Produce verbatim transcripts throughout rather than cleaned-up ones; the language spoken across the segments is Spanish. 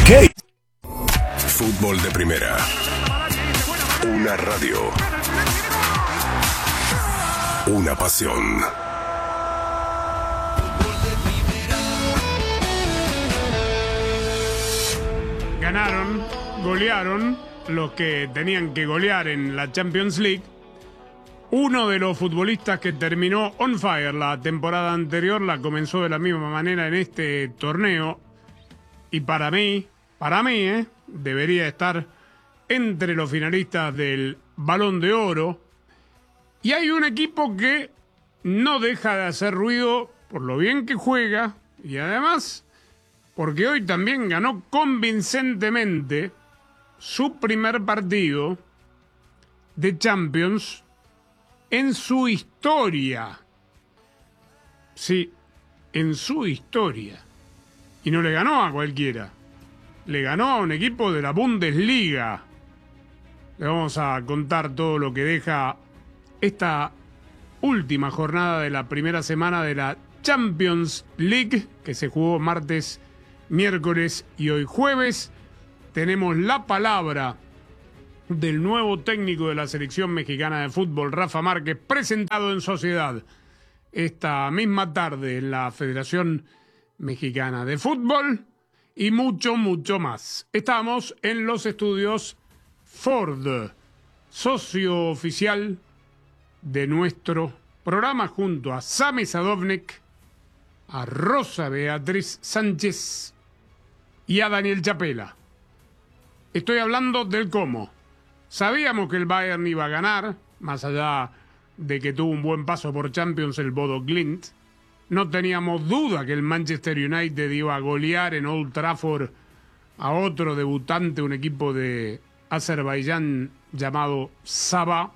¿Qué? Fútbol de primera. Una radio. Una pasión. Ganaron, golearon los que tenían que golear en la Champions League. Uno de los futbolistas que terminó on fire la temporada anterior la comenzó de la misma manera en este torneo. Y para mí, para mí, ¿eh? debería estar entre los finalistas del Balón de Oro. Y hay un equipo que no deja de hacer ruido por lo bien que juega y además porque hoy también ganó convincentemente su primer partido de Champions en su historia. Sí, en su historia. Y no le ganó a cualquiera. Le ganó a un equipo de la Bundesliga. Le vamos a contar todo lo que deja esta última jornada de la primera semana de la Champions League, que se jugó martes, miércoles y hoy jueves. Tenemos la palabra del nuevo técnico de la selección mexicana de fútbol, Rafa Márquez, presentado en sociedad esta misma tarde en la Federación Mexicana de Fútbol y mucho, mucho más. Estamos en los estudios Ford, socio oficial de nuestro programa, junto a Sami Sadovnik, a Rosa Beatriz Sánchez y a Daniel Chapela. Estoy hablando del cómo. Sabíamos que el Bayern iba a ganar, más allá de que tuvo un buen paso por Champions el Bodo Glimt. No teníamos duda que el Manchester United iba a golear en Old Trafford a otro debutante, un equipo de Azerbaiyán llamado Sabah.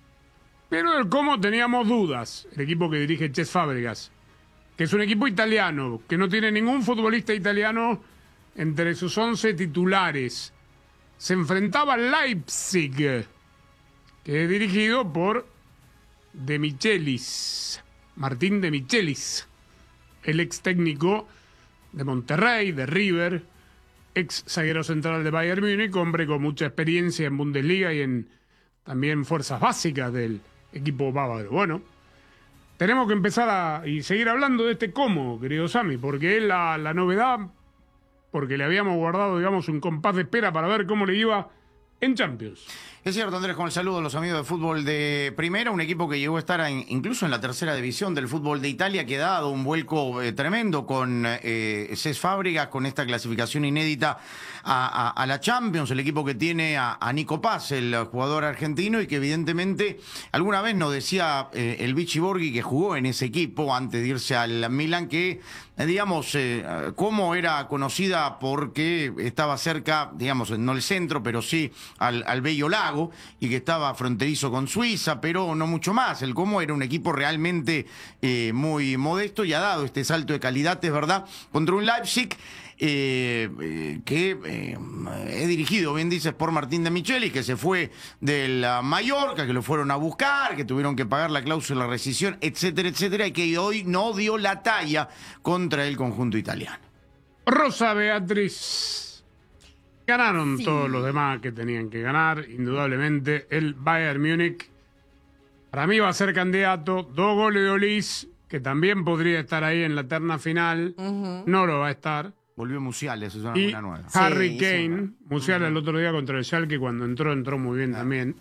Pero del cómo teníamos dudas. El equipo que dirige Cesc Fábregas, que es un equipo italiano, que no tiene ningún futbolista italiano entre sus once titulares. Se enfrentaba al Leipzig, que es dirigido por De Michelis, Martín De Michelis, el ex técnico de Monterrey, de River, ex zaguero central de Bayern Múnich, hombre con mucha experiencia en Bundesliga y en también fuerzas básicas del equipo bávaro. Bueno, tenemos que empezar a y seguir hablando de este cómo, querido Sami, porque es la, la novedad, porque le habíamos guardado, digamos, un compás de espera para ver cómo le iba en Champions. Es cierto, Andrés, con el saludo a los amigos de fútbol de primera, un equipo que llegó a estar en, incluso en la tercera división del fútbol de Italia, que ha dado un vuelco eh, tremendo con eh, Cesc Fábregas, con esta clasificación inédita a, a, a la Champions, el equipo que tiene a, a Nico Paz, el jugador argentino, y que evidentemente alguna vez nos decía eh, el Vichy Borghi, que jugó en ese equipo antes de irse al Milan, que eh, digamos, eh, cómo era conocida porque estaba cerca, digamos, no el centro, pero sí al, al Bello Lago, y que estaba fronterizo con Suiza, pero no mucho más. El Como era un equipo realmente eh, muy modesto y ha dado este salto de calidad, es verdad, contra un Leipzig eh, eh, que eh, he dirigido, bien dices, por Martín De Michelis, que se fue del uh, Mallorca, que lo fueron a buscar, que tuvieron que pagar la cláusula de rescisión, etcétera, etcétera, y que hoy no dio la talla contra el conjunto italiano. Rosa Beatriz. Ganaron sí. todos los demás que tenían que ganar, indudablemente. El Bayern Múnich, para mí, va a ser candidato. Dos goles de Olís, que también podría estar ahí en la terna final. Uh-huh. No lo va a estar. Volvió Musiala, eso es una y buena nueva. Harry sí, Kane. sí. Musiala uh-huh. el otro día contra el Schalke, cuando entró, entró muy bien claro. también.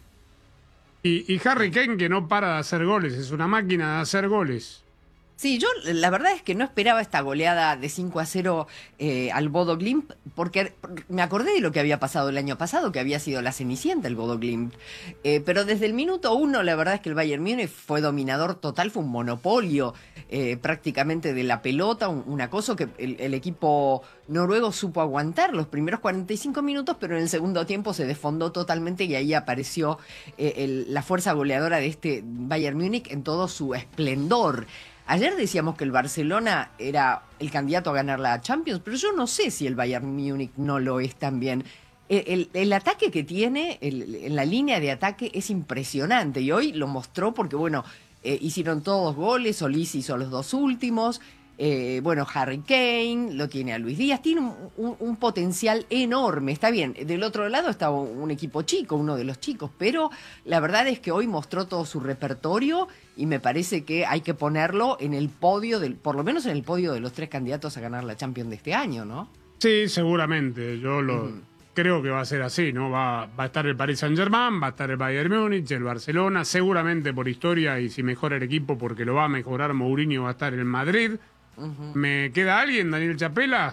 Y, y Harry Kane, que no para de hacer goles, es una máquina de hacer goles. Sí, yo la verdad es que no esperaba esta goleada de cinco a cero eh, al Bodo Glimt, porque me acordé de lo que había pasado el año pasado, que había sido la cenicienta el Bodo Glimt. Eh, pero desde el minuto uno, la verdad es que el Bayern Múnich fue dominador total, fue un monopolio eh, prácticamente de la pelota, un, una cosa que el, el equipo noruego supo aguantar los primeros cuarenta y cinco minutos, pero en el segundo tiempo se desfondó totalmente y ahí apareció eh, el, la fuerza goleadora de este Bayern Múnich en todo su esplendor. Ayer decíamos que el Barcelona era el candidato a ganar la Champions, pero yo no sé si el Bayern Múnich no lo es también. El, el, el ataque que tiene, el, en la línea de ataque, es impresionante. Y hoy lo mostró porque, bueno, eh, hicieron todos goles, Olís hizo los dos últimos. eh, bueno, Harry Kane, lo tiene a Luis Díaz, tiene un, un, un potencial enorme, está bien. Del otro lado está un, un equipo chico, uno de los chicos, pero la verdad es que hoy mostró todo su repertorio y me parece que hay que ponerlo en el podio, del, por lo menos en el podio de los tres candidatos a ganar la Champions de este año, ¿no? Sí, seguramente. Yo lo uh-huh. creo que va a ser así, ¿no? Va, va a estar el Paris Saint-Germain, va a estar el Bayern Múnich, el Barcelona, seguramente por historia y si mejora el equipo porque lo va a mejorar Mourinho, va a estar el Madrid. Uh-huh. ¿Me queda alguien, Daniel Chapela?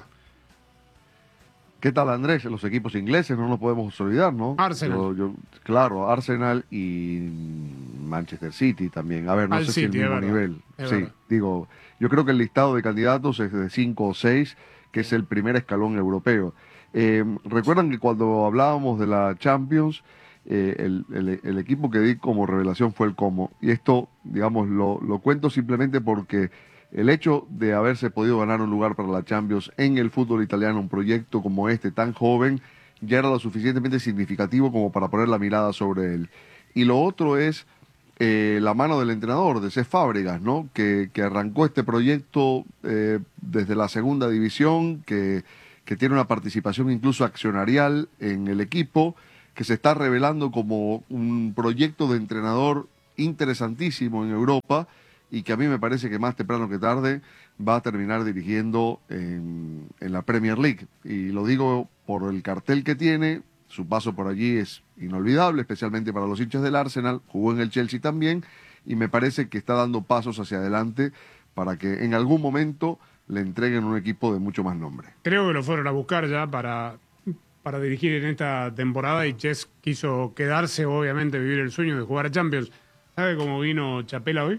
¿Qué tal, Andrés? Los equipos ingleses no nos podemos olvidar, ¿no? Arsenal. Yo, yo, claro, Arsenal y Manchester City también. A ver, no Al sé City, si el mismo es nivel. Es sí, verdad. digo, yo creo que el listado de candidatos es de cinco o seis, que es el primer escalón europeo. Eh, Recuerdan que cuando hablábamos de la Champions, eh, el, el, el equipo que di como revelación fue el Como. Y esto, digamos, lo, lo cuento simplemente porque el hecho de haberse podido ganar un lugar para la Champions en el fútbol italiano, un proyecto como este, tan joven, ya era lo suficientemente significativo como para poner la mirada sobre él. Y lo otro es eh, la mano del entrenador, de Cesc Fábregas, ¿no? Que, que arrancó este proyecto eh, desde la segunda división, que, que tiene una participación incluso accionarial en el equipo, que se está revelando como un proyecto de entrenador interesantísimo en Europa, y que a mí me parece que más temprano que tarde va a terminar dirigiendo en, en la Premier League. Y lo digo por el cartel que tiene, su paso por allí es inolvidable, especialmente para los hinchas del Arsenal, jugó en el Chelsea también, y me parece que está dando pasos hacia adelante para que en algún momento le entreguen un equipo de mucho más nombre. Creo que lo fueron a buscar ya para, para dirigir en esta temporada y Cesc quiso quedarse, obviamente, vivir el sueño de jugar a Champions. ¿Sabe cómo vino Chapela hoy?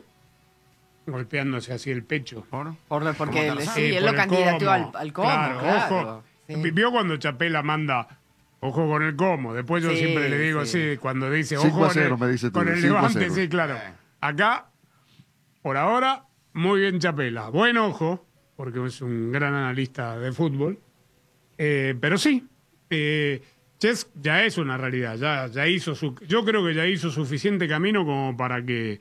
Golpeándose así el pecho. ¿Por? Por, porque él, sí, sí, él lo candidateó al, al Como. Claro, claro, ojo. Sí. Vio cuando Chapela manda, ojo con el Como. Después yo sí, siempre le digo sí. así, cuando dice, ojo con el, me dice tú, con el Levante, sí, claro. Acá, por ahora, muy bien Chapela. Buen ojo, porque es un gran analista de fútbol. Eh, pero sí, eh, Cesc ya es una realidad. Ya, ya hizo su, yo creo que ya hizo suficiente camino como para que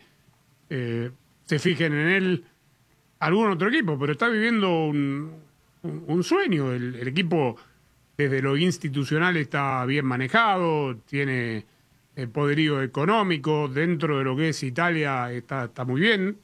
eh, se fijen en él algún otro equipo, pero está viviendo un, un, un sueño. El, el equipo desde lo institucional está bien manejado, tiene eh, poderío económico, dentro de lo que es Italia está, está muy bien.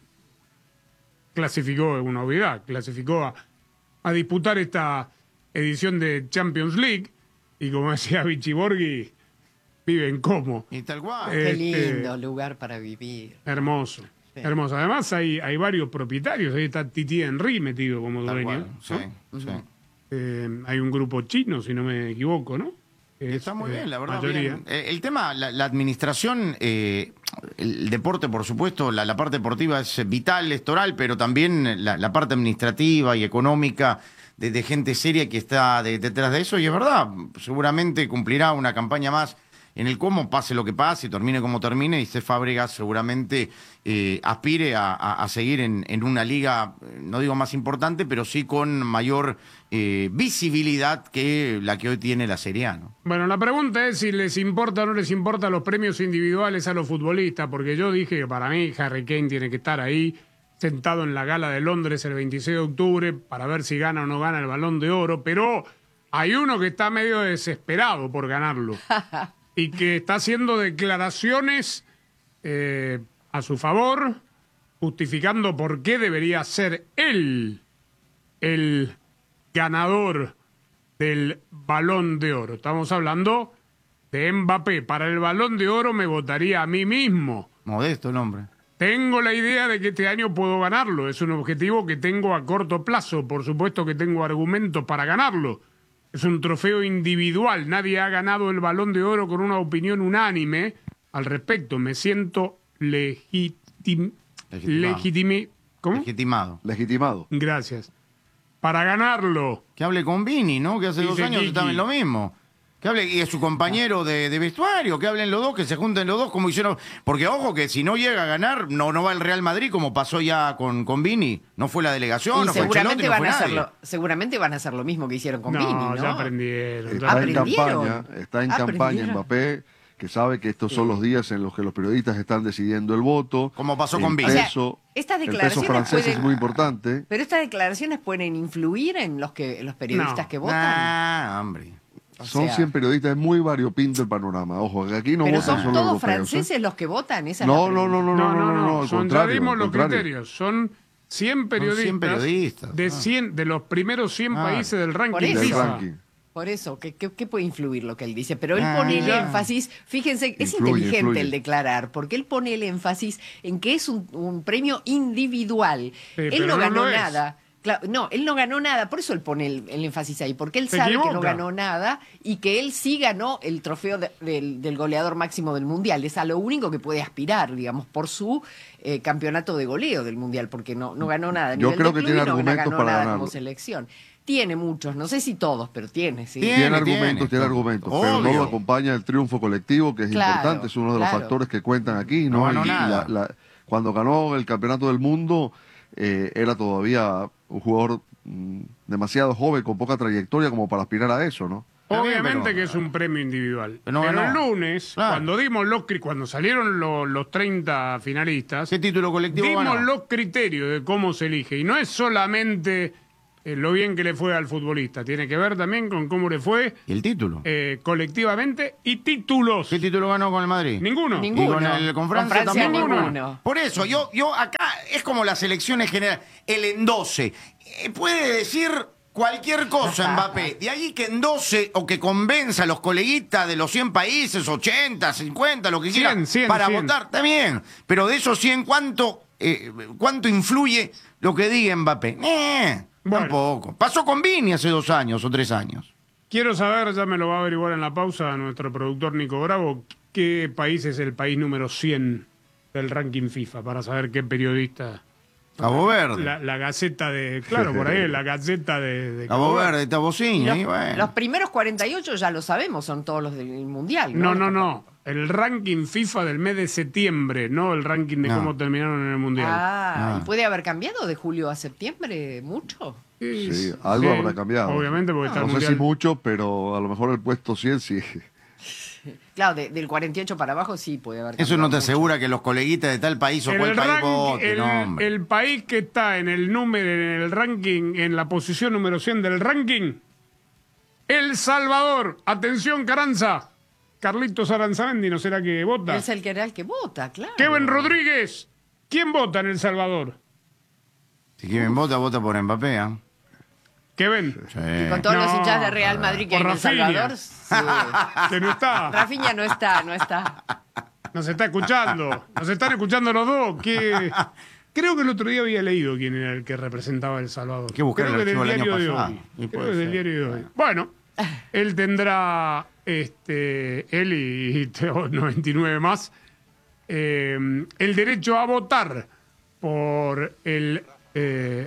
Clasificó, es una obviedad, clasificó a, a disputar esta edición de Champions League y como decía Vichy Borghi, vive en Como. Y tal cual. Qué Este, lindo lugar para vivir. Hermoso. Sí. Hermoso. Además hay, hay varios propietarios. Ahí está Titi Henry metido como Tal dueño. cual, sí, ¿no? sí. Eh, hay un grupo chino, si no me equivoco, ¿no? Es, Está muy eh, bien, la verdad. mayoría. Bien. El, el tema, la, la administración, eh, el deporte, por supuesto, la, la parte deportiva es vital, es toral, pero también la, la parte administrativa y económica de, de gente seria que está de, detrás de eso. Y es verdad, seguramente cumplirá una campaña más en el Como, pase lo que pase, termine como termine, y Cesc Fábregas seguramente eh, aspire a, a, a seguir en, en una liga, no digo más importante, pero sí con mayor eh, visibilidad que la que hoy tiene la Serie A, ¿no? Bueno, la pregunta es si les importa o no les importa los premios individuales a los futbolistas, porque yo dije que para mí Harry Kane tiene que estar ahí, sentado en la gala de Londres el veintiséis de octubre, para ver si gana o no gana el Balón de Oro, pero hay uno que está medio desesperado por ganarlo. Y que está haciendo declaraciones eh, a su favor, justificando por qué debería ser él el ganador del Balón de Oro. Estamos hablando de Mbappé. Para el Balón de Oro me votaría a mí mismo. Modesto el hombre. Tengo la idea de que este año puedo ganarlo. Es un objetivo que tengo a corto plazo. Por supuesto que tengo argumentos para ganarlo. Es un trofeo individual. Nadie ha ganado el Balón de Oro con una opinión unánime al respecto. Me siento legitim... Legitimado. legitimi... ¿Cómo? Legitimado. Legitimado. Gracias. Para ganarlo. Que hable con Vini, ¿no? Que hace Dice dos años Kiki. estaban en lo mismo. Que hable, y es su compañero de, de vestuario, que hablen los dos, que se junten los dos como hicieron. Porque ojo que si no llega a ganar, no, no va el Real Madrid como pasó ya con, con Vini. No fue la delegación, Y no fue seguramente, Ancelotti, no van fue a nadie. hacerlo, seguramente van a hacer lo mismo que hicieron con No, Vini, ¿no? ya aprendieron. ya Está en ¿Aprendieron? campaña, está en ¿Aprendieron? campaña Mbappé, que sabe que estos son los días en los que los periodistas están decidiendo el voto. Como pasó el con Villa. peso, O sea, estas el peso declaraciones francés pueden- es muy importante. Pero estas declaraciones pueden influir en los que en los periodistas No. que votan. Ah, hombre. O Son sea, cien periodistas, es muy variopinto el panorama. Ojo, que aquí no pero votan son solo todos europeos. ¿eh? franceses los que votan. Esa es No, la no, no, pregunta. no, no, no, no, al son, ya contrario. dimos al los contrario. criterios. Son cien periodistas, cien periodistas, de ah. cien de los primeros cien Ah. países del ranking Por eso. Del FIFA. ranking. Por eso, ¿qué, qué, qué puede influir lo que él dice? Pero él Ah, pone el ya. énfasis, fíjense, es Influye, inteligente influye. el declarar, porque él pone el énfasis en que es un, un premio individual. pero él no no ganó lo es. nada. Claro, no, él no ganó nada, por eso él pone el, el énfasis ahí, porque él Se sabe que no equivoca. ganó nada y que él sí ganó el trofeo de- del, del goleador máximo del Mundial. Es a lo único que puede aspirar, digamos, por su eh, campeonato de goleo del Mundial, porque no, no ganó nada. a Yo nivel creo de que club tiene y no argumentos ganó para nada ganarlo. como selección. Tiene muchos, no sé si todos, pero tiene, sí. Tiene, Tiene tiene. argumentos, tiene argumentos, pero no Obvio. lo acompaña el triunfo colectivo, que es Claro, importante, es uno de los claro. factores que cuentan aquí. No, No ganó Y nada. la- la- cuando ganó el campeonato del mundo, eh, era todavía un jugador mm, demasiado joven, con poca trayectoria como para aspirar a eso, ¿no? Está bien, Obviamente pero- que es un premio individual. Pero no pero ganó. el lunes, Claro. cuando dimos los cri- cuando salieron los, los treinta finalistas, ¿Qué título colectivo dimos ganó? los criterios de cómo se elige. Y no es solamente eh, lo bien que le fue al futbolista, tiene que ver también con cómo le fue ¿Y el título? eh, colectivamente y títulos. ¿Qué título ganó con el Madrid? Ninguno. Ninguno. Y con el- con Francia Francia tampoco. ninguno. Por eso, yo, yo acá es como las elecciones generales. El endose. Eh, puede decir cualquier cosa Mbappé. De ahí que endose o que convenza a los coleguitas de los cien países, ochenta, cincuenta, lo que cien, quiera, cien, para cien. votar. Está bien. Pero de esos cien, ¿cuánto, eh, cuánto influye lo que diga Mbappé? Eh, Bueno. Tampoco. Pasó con Vini hace dos años o tres años. Quiero saber, ya me lo va a averiguar en la pausa nuestro productor Nico Bravo, qué país es el país número cien del ranking FIFA, para saber qué periodista... Cabo Verde. La, la gaceta de... Claro, por ahí, la gaceta de... de Cabo Verde, Tabocini. Y los, y bueno. los primeros cuarenta y ocho ya lo sabemos, son todos los del Mundial. No, No, no, no. El ranking FIFA del mes de septiembre, no el ranking de No. cómo terminaron en el Mundial. Ah, Ah. ¿y puede haber cambiado de julio a septiembre mucho? Sí, algo habrá cambiado. Obviamente, porque está el No sé Mundial. si mucho, pero a lo mejor el puesto cien sí. Claro, de- del cuarenta y ocho para abajo sí puede haber cambiado. Eso no te mucho. asegura que los coleguitas de tal país o En cual el, país ranking- voten, el- no, hombre. el país que está en el número, en el ranking, en la posición número cien del ranking, El Salvador. Atención, Carranza. Carlitos Aranzamendi, ¿no será que vota? Es el que era el que vota, claro. Kevin Rodríguez. ¿Quién vota en El Salvador? Si quieren vota, vota por Mbappé, ¿ah? Kevin. Sí. Y con todos los No. hinchas de Real Madrid que hay Por en El Rafinha. Salvador. Sí. Que no está. Rafinha no está, no está. Nos está escuchando. Nos están escuchando los dos. Que... Creo que el otro día había leído quién era el que representaba a El Salvador. Hay que buscar Creo el que del archivo del diario año de pasado. hoy. Y Creo puede que del ser. diario de hoy. Bueno, él tendrá, este, él y noventa y nueve más, eh, el derecho a votar por el, eh,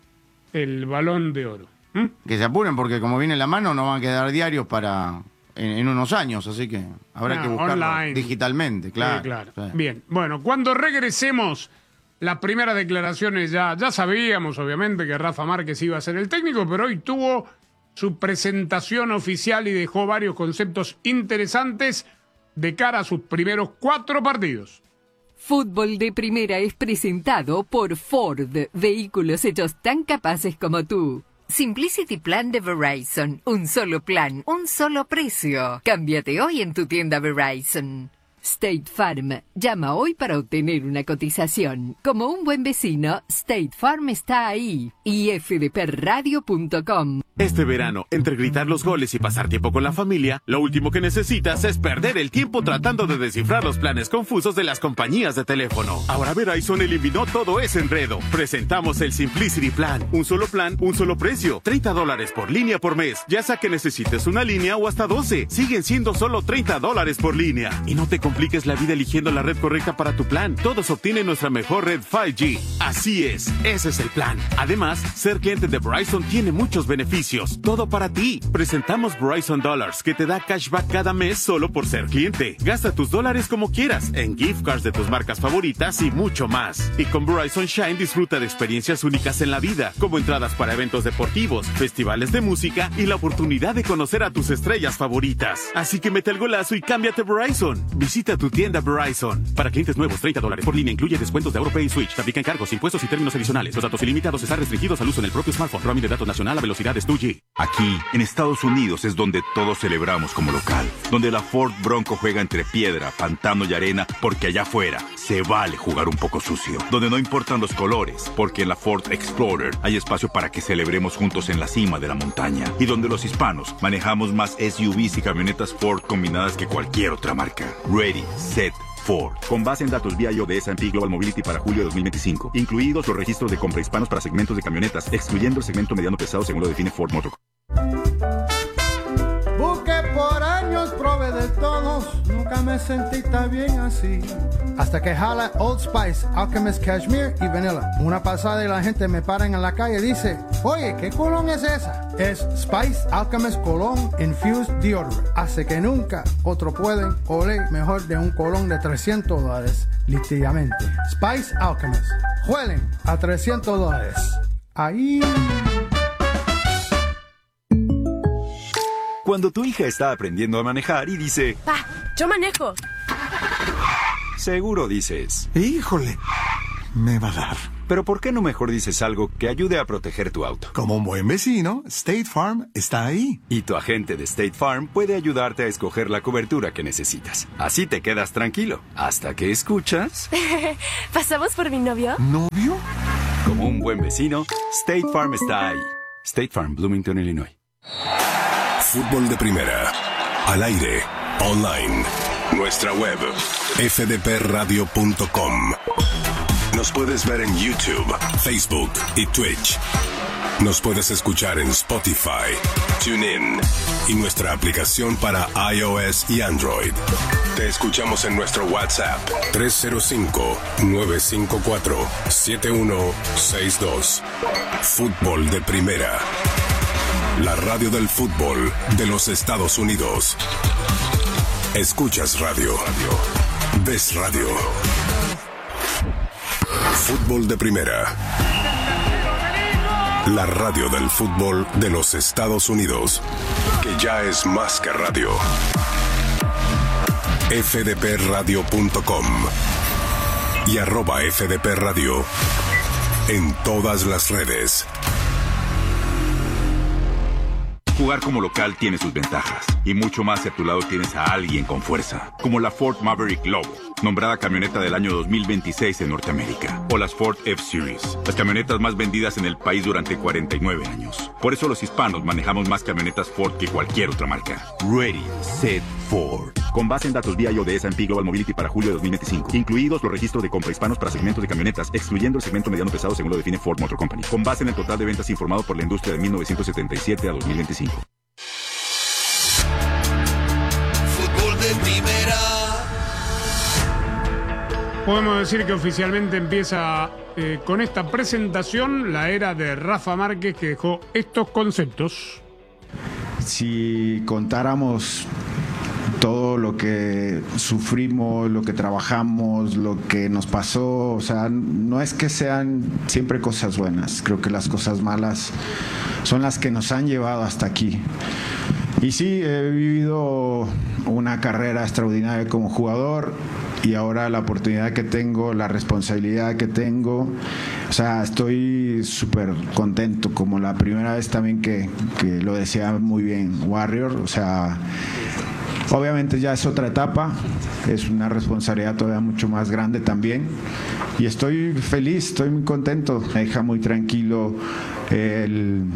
el Balón de Oro. ¿Mm? Que se apuren porque como viene la mano no van a quedar diarios para en, en unos años, así que habrá No, que buscarlo online. digitalmente, claro. Sí, claro. Sí. Bien, bueno, cuando regresemos, las primeras declaraciones ya, ya sabíamos, obviamente, que Rafa Márquez iba a ser el técnico, pero hoy tuvo su presentación oficial y dejó varios conceptos interesantes de cara a sus primeros cuatro partidos. Fútbol de Primera es presentado por Ford, vehículos hechos tan capaces como tú. Simplicity Plan de Verizon, un solo plan, un solo precio. Cámbiate hoy en tu tienda Verizon. State Farm, llama hoy para obtener una cotización. Como un buen vecino, State Farm está ahí. y f d p radio punto com. Este verano, entre gritar los goles y pasar tiempo con la familia, lo último que necesitas es perder el tiempo tratando de descifrar los planes confusos de las compañías de teléfono. Ahora Verizon eliminó todo ese enredo. Presentamos el Simplicity Plan. Un solo plan, un solo precio. treinta dólares por línea por mes. Ya sea que necesites una línea o hasta doce. Siguen siendo solo treinta dólares por línea. Y no te compliques la vida eligiendo la red correcta para tu plan. Todos obtienen nuestra mejor red cinco G. Así es, ese es el plan. Además, ser cliente de Verizon tiene muchos beneficios. Todo para ti. Presentamos Verizon Dollars, que te da cashback cada mes solo por ser cliente. Gasta tus dólares como quieras, en gift cards de tus marcas favoritas y mucho más. Y con Verizon Shine disfruta de experiencias únicas en la vida, como entradas para eventos deportivos, festivales de música y la oportunidad de conocer a tus estrellas favoritas. Así que mete el golazo y cámbiate a Verizon. Visita tu tienda Verizon. Para clientes nuevos, treinta dólares por línea, incluye descuentos de AuroPay y Switch. Aplican cargos, impuestos y términos adicionales. Los datos ilimitados están restringidos al uso en el propio smartphone. Roaming de datos nacional a velocidades dos G. Aquí, en Estados Unidos, es donde todos celebramos como local. Donde la Ford Bronco juega entre piedra, pantano y arena, porque allá afuera se vale jugar un poco sucio. Donde no importan los colores, porque en la Ford Explorer hay espacio para que celebremos juntos en la cima de la montaña. Y donde los hispanos manejamos más S U Vs y camionetas Ford combinadas que cualquier otra marca. Ready, set, Ford. Con base en datos V I O de S and P Global Mobility para julio de dos mil veinticinco. Incluidos los registros de compra hispanos para segmentos de camionetas, excluyendo el segmento mediano pesado según lo define Ford Motor. Busqué por años, probé de todos, nunca me sentí tan bien así. Hasta que jala Old Spice, Alchemist Cashmere y Vanilla. Una pasada y la gente me para en la calle y dice, oye, ¿qué colón es esa? Es Spice Alchemist Cologne Infused Deodorant. Hace que nunca otro pueden oler mejor de un colón de trescientos dólares, literalmente. Spice Alchemist. Huelen a trescientos dólares. Ahí... Cuando tu hija está aprendiendo a manejar y dice... ¡Pa! ¡Yo manejo! Seguro dices... ¡Híjole! Me va a dar. Pero ¿por qué no mejor dices algo que ayude a proteger tu auto? Como un buen vecino, State Farm está ahí. Y tu agente de State Farm puede ayudarte a escoger la cobertura que necesitas. Así te quedas tranquilo. Hasta que escuchas... ¿Pasamos por mi novio? ¿Novio? Como un buen vecino, State Farm está ahí. State Farm, Bloomington, Illinois. Fútbol de Primera. Al aire. Online. Nuestra web. f d p radio punto com. Nos puedes ver en YouTube, Facebook y Twitch. Nos puedes escuchar en Spotify, TuneIn y nuestra aplicación para iOS y Android. Te escuchamos en nuestro WhatsApp tres cero cinco, nueve cinco cuatro, siete uno seis dos. Fútbol de Primera. La radio del fútbol de los Estados Unidos. Escuchas radio. Ves radio. Fútbol de Primera. La radio del fútbol de los Estados Unidos. Que ya es más que radio. f d p radio punto com y arroba F D P Radio en todas las redes. Jugar como local tiene sus ventajas, y mucho más si a tu lado tienes a alguien con fuerza, como la Ford Maverick Lobo, nombrada camioneta del año dos mil veintiséis en Norteamérica, o las Ford F-Series, las camionetas más vendidas en el país durante cuarenta y nueve años. Por eso los hispanos manejamos más camionetas Ford que cualquier otra marca. Ready, set, Ford. Con base en datos V I O de S and P Global Mobility para julio de dos mil veinticinco, incluidos los registros de compra hispanos para segmentos de camionetas, excluyendo el segmento mediano pesado según lo define Ford Motor Company. Con base en el total de ventas informado por la industria de mil novecientos setenta y siete a dos mil veinticinco. Fútbol de Primera. Podemos decir que oficialmente empieza eh, con esta presentación la era de Rafa Márquez, que dejó estos conceptos. Si contáramos todo lo que sufrimos, lo que trabajamos, lo que nos pasó, o sea, no es que sean siempre cosas buenas, creo que las cosas malas son las que nos han llevado hasta aquí. Y sí, he vivido una carrera extraordinaria como jugador y ahora la oportunidad que tengo, la responsabilidad que tengo, o sea, estoy súper contento, como la primera vez también que, que lo decía muy bien Warrior, o sea, obviamente ya es otra etapa, es una responsabilidad todavía mucho más grande también y estoy feliz, estoy muy contento, me deja muy tranquilo el...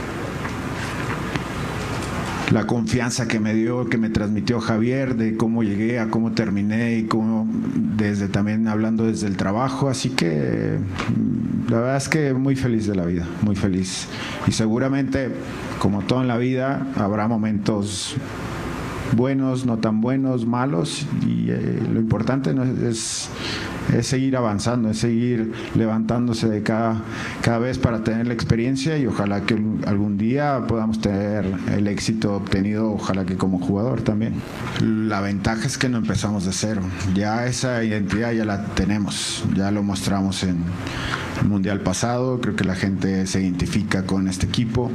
la confianza que me dio, que me transmitió Javier, de cómo llegué a cómo terminé y cómo, desde también hablando desde el trabajo, así que la verdad es que muy feliz de la vida, muy feliz. Y seguramente, como todo en la vida, habrá momentos buenos, no tan buenos, malos, y eh, lo importante no es, es, es seguir avanzando, es seguir levantándose de cada, cada vez para tener la experiencia y ojalá que algún día podamos tener el éxito obtenido, ojalá que como jugador también. La ventaja es que no empezamos de cero, ya esa identidad ya la tenemos, ya lo mostramos en el Mundial pasado, creo que la gente se identifica con este equipo.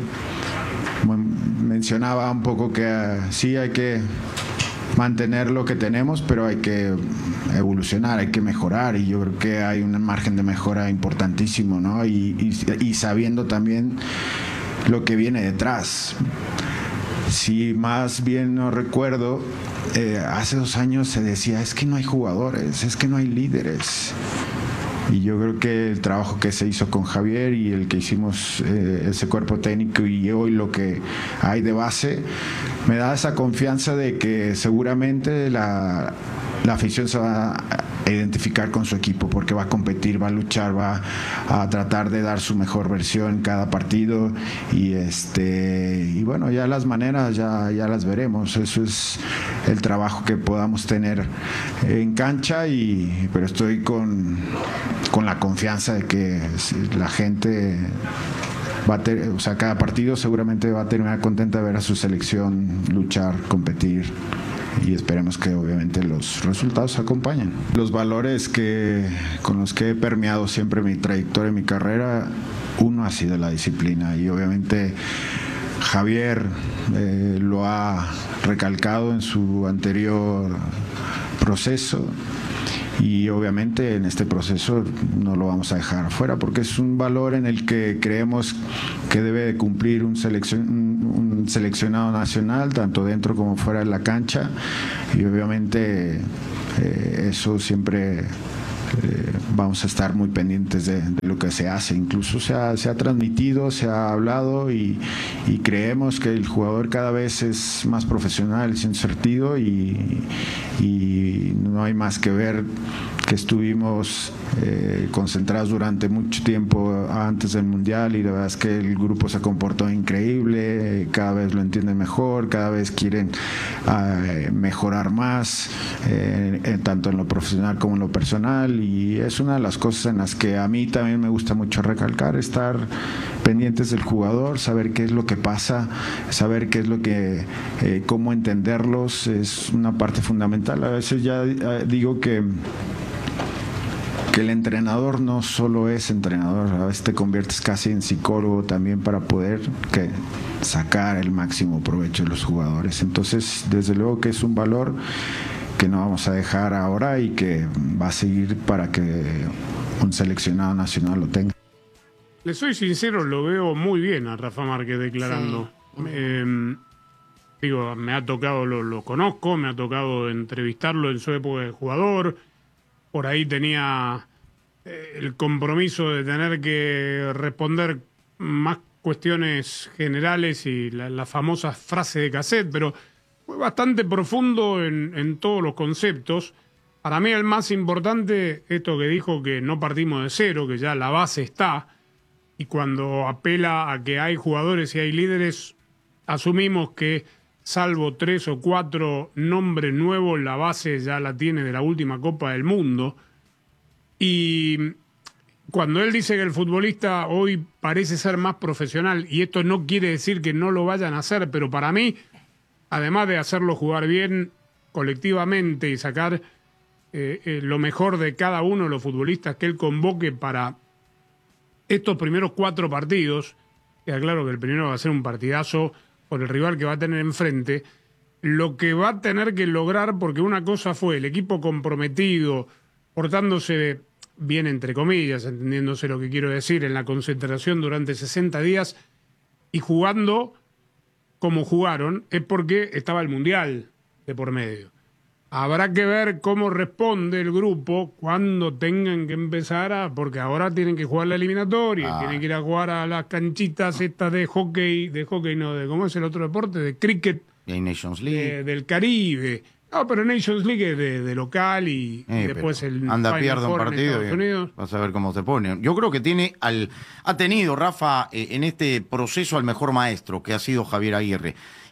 Mencionaba un poco que uh, sí hay que mantener lo que tenemos, pero hay que evolucionar, hay que mejorar, y yo creo que hay un margen de mejora importantísimo, ¿no? Y, y, y sabiendo también lo que viene detrás. Si más bien no recuerdo, eh, hace dos años se decía, es que no hay jugadores, es que no hay líderes. Y yo creo que el trabajo que se hizo con Javier y el que hicimos eh, ese cuerpo técnico y hoy lo que hay de base me da esa confianza de que seguramente la, la afición se va a identificar con su equipo porque va a competir, va a luchar, va a tratar de dar su mejor versión cada partido y este y bueno, ya las maneras ya, ya las veremos. Eso es el trabajo que podamos tener en cancha, y pero estoy con, con la confianza de que la gente va a ter, o sea, cada partido seguramente va a terminar contenta de ver a su selección luchar, competir, y esperemos que obviamente los resultados acompañen. Los valores que con los que he permeado siempre mi trayectoria, mi carrera, uno ha sido la disciplina, y obviamente Javier eh, lo ha recalcado en su anterior proceso, y obviamente en este proceso no lo vamos a dejar afuera porque es un valor en el que creemos que debe de cumplir un, seleccion, un, un seleccionado nacional tanto dentro como fuera de la cancha, y obviamente eh, eso siempre eh, vamos a estar muy pendientes de, de lo que se hace. Incluso se ha, se ha transmitido, se ha hablado, y, y creemos que el jugador cada vez es más profesional, sin sentido, y, y no hay más que ver que estuvimos eh, concentrados durante mucho tiempo antes del Mundial, y la verdad es que el grupo se comportó increíble, eh, cada vez lo entienden mejor, cada vez quieren eh, mejorar más, eh, eh, tanto en lo profesional como en lo personal, y es una de las cosas en las que a mí también me gusta mucho recalcar, estar pendientes del jugador, saber qué es lo que pasa, saber qué es lo que, eh, cómo entenderlos, es una parte fundamental. A veces ya eh, digo que que el entrenador no solo es entrenador, a veces te conviertes casi en psicólogo también para poder que sacar el máximo provecho de los jugadores. Entonces, desde luego que es un valor que no vamos a dejar ahora y que va a seguir para que un seleccionado nacional lo tenga. Le soy sincero, lo veo muy bien a Rafa Márquez declarando. Sí. Eh, digo, me ha tocado, lo, lo conozco, me ha tocado entrevistarlo en su época de jugador. Por ahí tenía eh, el compromiso de tener que responder más cuestiones generales y la, la famosa frase de cassette, pero fue bastante profundo en, en todos los conceptos. Para mí el más importante, esto que dijo, que no partimos de cero, que ya la base está, y cuando apela a que hay jugadores y hay líderes, asumimos que salvo tres o cuatro nombres nuevos, la base ya la tiene de la última Copa del Mundo. Y cuando él dice que el futbolista hoy parece ser más profesional, y esto no quiere decir que no lo vayan a hacer, pero para mí, además de hacerlo jugar bien colectivamente y sacar eh, eh, lo mejor de cada uno de los futbolistas que él convoque para estos primeros cuatro partidos, queda claro que el primero va a ser un partidazo por el rival que va a tener enfrente, lo que va a tener que lograr, porque una cosa fue el equipo comprometido, portándose bien entre comillas, entendiéndose lo que quiero decir, en la concentración durante sesenta días y jugando como jugaron, es porque estaba el Mundial de por medio. Habrá que ver cómo responde el grupo cuando tengan que empezar a... Porque ahora tienen que jugar la eliminatoria, ah. tienen que ir a jugar a las canchitas estas de hockey, de hockey no, de ¿cómo es el otro deporte? De cricket. De Nations League. De, del Caribe. No, pero Nations League es de, de local y, eh, y después el anda, Final pierde un Four en partido Estados Unidos. Vas a ver cómo se pone. Yo creo que tiene al ha tenido, Rafa, eh, en este proceso al mejor maestro, que ha sido Javier Aguirre.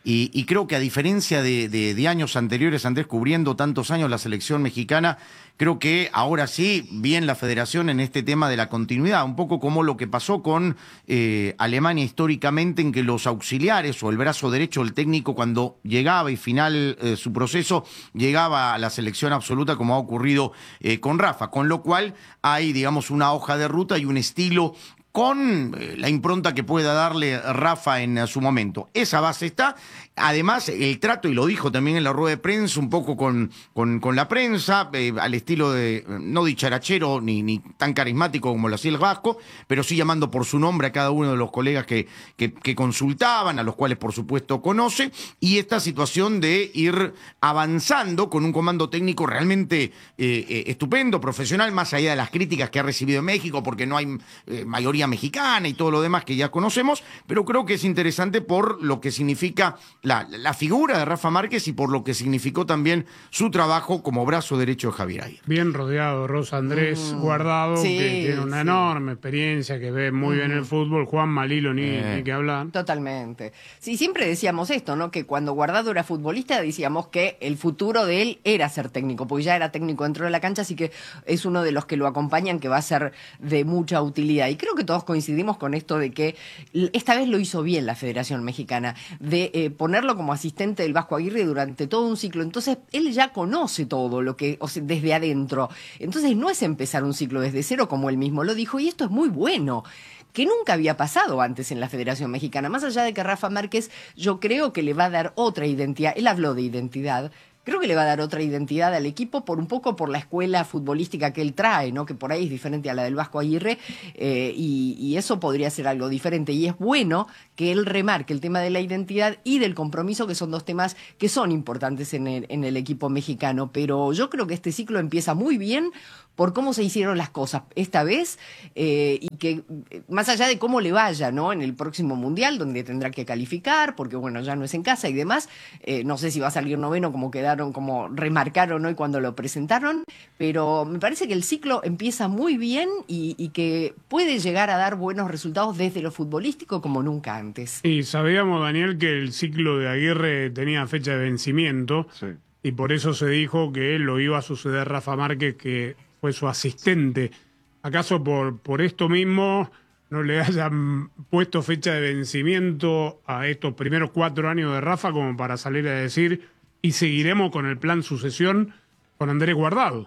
Y, y creo que a diferencia de, de, de años anteriores, Andrés, cubriendo tantos años la selección mexicana, creo que ahora sí, bien la federación en este tema de la continuidad, un poco como lo que pasó con eh, Alemania históricamente, en que los auxiliares o el brazo derecho del técnico, cuando llegaba y final eh, su proceso, llegaba a la selección absoluta, como ha ocurrido eh, con Rafa, con lo cual hay, digamos, una hoja de ruta y un estilo con eh, la impronta que pueda darle Rafa en uh, su momento. Esa base está. Además, el trato, y lo dijo también en la rueda de prensa, un poco con, con, con la prensa, eh, al estilo de, no dicharachero ni, ni tan carismático como lo hacía el Vasco, pero sí llamando por su nombre a cada uno de los colegas que, que, que consultaban, a los cuales por supuesto conoce, y esta situación de ir avanzando con un comando técnico realmente eh, eh, estupendo, profesional, más allá de las críticas que ha recibido en México, porque no hay eh, mayoría mexicana y todo lo demás que ya conocemos, pero creo que es interesante por lo que significa La, la figura de Rafa Márquez y por lo que significó también su trabajo como brazo derecho de Javier Aguirre. Bien rodeado, Rosa Andrés mm, Guardado, sí, que tiene una sí. enorme experiencia, que ve muy mm. bien el fútbol, Juan Malilo, ni, eh. ni que hablar. Totalmente. Sí, siempre decíamos esto, ¿no? Que cuando Guardado era futbolista decíamos que el futuro de él era ser técnico, porque ya era técnico dentro de la cancha, así que es uno de los que lo acompañan, que va a ser de mucha utilidad. Y creo que todos coincidimos con esto de que esta vez lo hizo bien la Federación Mexicana, de eh, poner ponerlo como asistente del Vasco Aguirre durante todo un ciclo. Entonces, él ya conoce todo lo que, o sea, desde adentro. Entonces, no es empezar un ciclo desde cero, como él mismo lo dijo, y esto es muy bueno, que nunca había pasado antes en la Federación Mexicana. Más allá de que Rafa Márquez, yo creo que le va a dar otra identidad. Él habló de identidad. Creo que le va a dar otra identidad al equipo, por un poco por la escuela futbolística que él trae, ¿no? Que por ahí es diferente a la del Vasco Aguirre, eh, y, y eso podría ser algo diferente. Y es bueno que él remarque el tema de la identidad y del compromiso, que son dos temas que son importantes en el, en el equipo mexicano. Pero yo creo que este ciclo empieza muy bien por cómo se hicieron las cosas esta vez, eh, y que más allá de cómo le vaya, ¿no? En el próximo Mundial, donde tendrá que calificar, porque bueno, ya no es en casa y demás, eh, no sé si va a salir noveno como quedaron, como remarcaron hoy cuando lo presentaron, pero me parece que el ciclo empieza muy bien y, y que puede llegar a dar buenos resultados desde lo futbolístico como nunca antes. Y sabíamos, Daniel, que el ciclo de Aguirre tenía fecha de vencimiento, sí. Y por eso se dijo que lo iba a suceder Rafa Márquez, que fue su asistente. ¿Acaso por, por esto mismo no le hayan puesto fecha de vencimiento a estos primeros cuatro años de Rafa, como para salir a decir, y seguiremos con el plan sucesión con Andrés Guardado?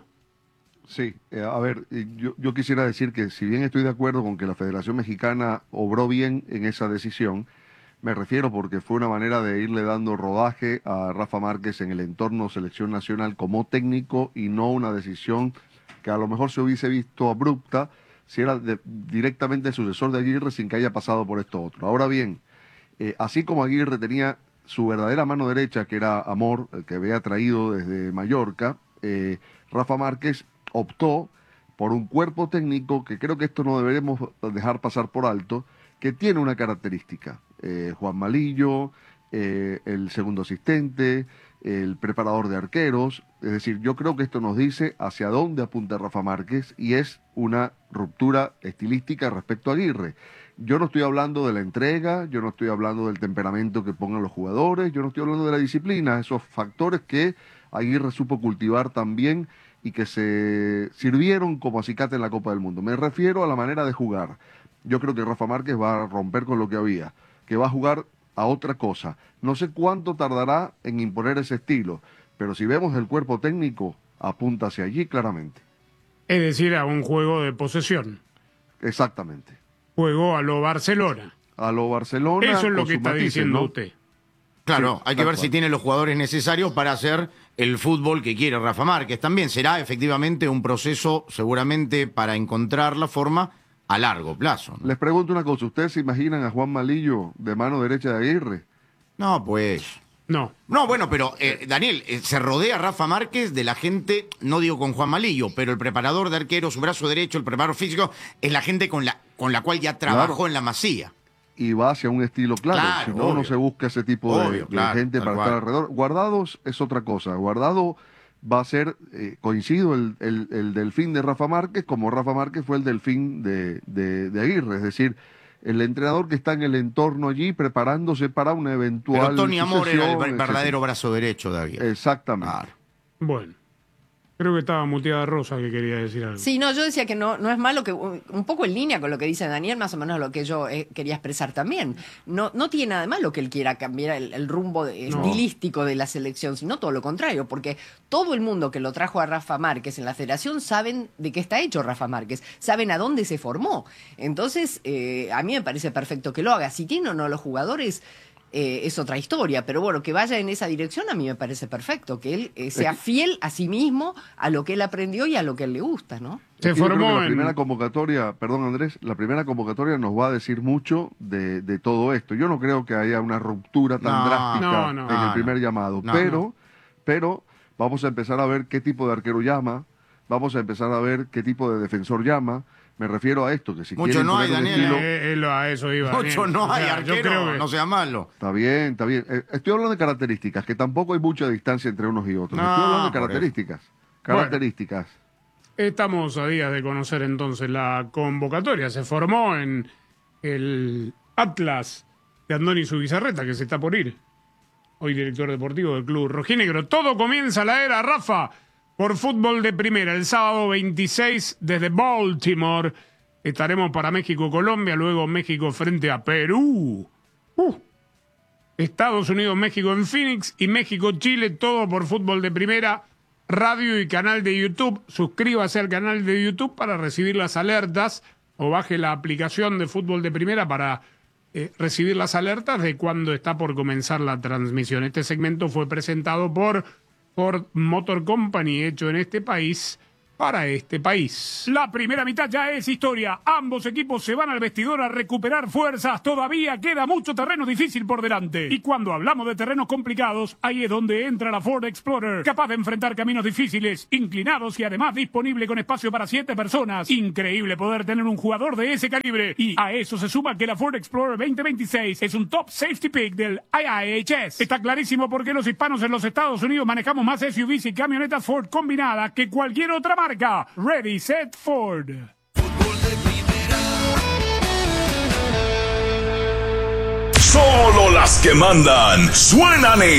Sí, eh, a ver, yo, yo quisiera decir que si bien estoy de acuerdo con que la Federación Mexicana obró bien en esa decisión, me refiero porque fue una manera de irle dando rodaje a Rafa Márquez en el entorno selección nacional como técnico, y no una decisión que a lo mejor se hubiese visto abrupta si era de, directamente el sucesor de Aguirre sin que haya pasado por esto otro. Ahora bien, eh, así como Aguirre tenía su verdadera mano derecha, que era Amor, el que había traído desde Mallorca, eh, Rafa Márquez optó por un cuerpo técnico que creo que esto no deberemos dejar pasar por alto, que tiene una característica. Eh, Juan Malillo, eh, el segundo asistente, el preparador de arqueros. Es decir, yo creo que esto nos dice hacia dónde apunta Rafa Márquez, y es una ruptura estilística respecto a Aguirre. Yo no estoy hablando de la entrega, yo no estoy hablando del temperamento que pongan los jugadores, yo no estoy hablando de la disciplina, esos factores que Aguirre supo cultivar también y que se sirvieron como acicate en la Copa del Mundo. Me refiero a la manera de jugar. Yo creo que Rafa Márquez va a romper con lo que había, que va a jugar a otra cosa. No sé cuánto tardará en imponer ese estilo, pero si vemos el cuerpo técnico, apunta hacia allí claramente. Es decir, a un juego de posesión. Exactamente. Juego a lo Barcelona. A lo Barcelona. Eso es lo que está matices, diciendo, ¿no? Usted. Claro, sí, hay que ver cual. si tiene los jugadores necesarios para hacer el fútbol que quiere Rafa Márquez. También será efectivamente un proceso, seguramente, para encontrar la forma a largo plazo, ¿no? Les pregunto una cosa, ¿ustedes se imaginan a Juan Malillo de mano derecha de Aguirre? No, pues... No. No, bueno, pero eh, Daniel, eh, se rodea Rafa Márquez de la gente, no digo con Juan Malillo, pero el preparador de arqueros, su brazo derecho, el preparador físico, es la gente con la, con la cual ya trabajó claro. en la Masía. Y va hacia un estilo claro, claro si no, no se busca ese tipo obvio, de, claro, de gente para cual. estar alrededor. Guardados es otra cosa, Guardado va a ser, eh, coincido, el, el, el delfín de Rafa Márquez, como Rafa Márquez fue el delfín de, de, de Aguirre, es decir, el entrenador que está en el entorno allí preparándose para una eventual Pero Tony Amor era el sucesión, verdadero etcétera. brazo derecho de Aguirre. Exactamente. Claro. Bueno. Creo que estaba muteada Rosa que quería decir algo. Sí, no, yo decía que no, no es malo, que un, un poco en línea con lo que dice Daniel, más o menos lo que yo eh, quería expresar también. No, no tiene nada de malo que él quiera cambiar el, el rumbo de- No. estilístico de la selección, sino todo lo contrario, porque todo el mundo que lo trajo a Rafa Márquez en la federación saben de qué está hecho Rafa Márquez, saben a dónde se formó. Entonces, eh, a mí me parece perfecto que lo haga. Si tiene o no los jugadores, eh, es otra historia, pero bueno, que vaya en esa dirección a mí me parece perfecto, que él eh, sea fiel a sí mismo, a lo que él aprendió y a lo que a él le gusta, ¿no? Se Yo creo que formó la en... primera convocatoria, perdón Andrés, la primera convocatoria nos va a decir mucho de, de todo esto. Yo no creo que haya una ruptura tan No, drástica no, no. en No, el primer no. llamado, No, pero, no. pero vamos a empezar a ver qué tipo de arquero llama, vamos a empezar a ver qué tipo de defensor llama. Me refiero a esto, que si Mucho quieren no hay, poner un Daniel, estilo- Eh, él a eso iba. Mucho Daniel. no O hay sea, yo arquero, creo que- no sea malo. Está bien, está bien. Eh, Estoy hablando de características, que tampoco hay mucha distancia entre unos y otros. No, Estoy hablando de por eso. características. Características. Estamos a días de conocer entonces la convocatoria. Se formó en el Atlas de Andoni Zubizarreta, que se está por ir. Hoy director deportivo del club rojinegro. Todo comienza la era, Rafa, por Fútbol de Primera. El sábado veintiséis desde Baltimore. Estaremos para México-Colombia, luego México frente a Perú. Uh. Estados Unidos-México en Phoenix y México-Chile, todo por Fútbol de Primera. Radio y canal de YouTube. Suscríbase al canal de YouTube para recibir las alertas o baje la aplicación de Fútbol de Primera para eh, recibir las alertas de cuando está por comenzar la transmisión. Este segmento fue presentado por Ford Motor Company, hecho en este país para este país. La primera mitad ya es historia. Ambos equipos se van al vestidor a recuperar fuerzas. Todavía queda mucho terreno difícil por delante. Y cuando hablamos de terrenos complicados, ahí es donde entra la Ford Explorer, capaz de enfrentar caminos difíciles, inclinados y además disponible con espacio para siete personas. Increíble poder tener un jugador de ese calibre. Y a eso se suma que la Ford Explorer veinte veintiséis es un top safety pick del I I H S. Está clarísimo por qué los hispanos en los Estados Unidos manejamos más S U Vs y camionetas Ford combinadas que cualquier otra marca. Ready, set, Ford. Solo las que mandan suenan en